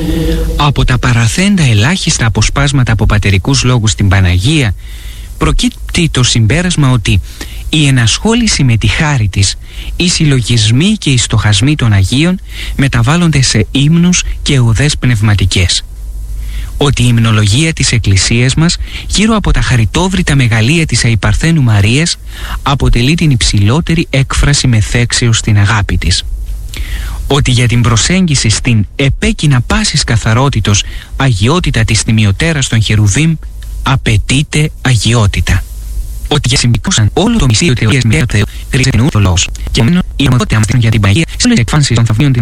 Από τα παραθέντα ελάχιστα αποσπάσματα από πατερικούς λόγους στην Παναγία προκύπτει το συμπέρασμα ότι η ενασχόληση με τη χάρη της, οι συλλογισμοί και οι στοχασμοί των Αγίων μεταβάλλονται σε ύμνους και οδές πνευματικές. Ότι η υμνολογία της Εκκλησίας μας γύρω από τα χαριτόβρητα μεγαλεία της Αϊπαρθένου Μαρίας αποτελεί την υψηλότερη έκφραση μεθέξεως στην αγάπη της. Ότι για την προσέγγιση στην επέκεινα πάσης καθαρότητος αγιότητα της τιμιωτέρας των Χερουβίμ απαιτείται αγιότητα. Ότι για συμπληκώσαν όλο το μυστήριο θεωρίας με Θεό χρειάζεται το λόγος. Και επομένως η ομοδότητα μας για την Παναγία σε όλες τις εκφάνσεις των θαυμίων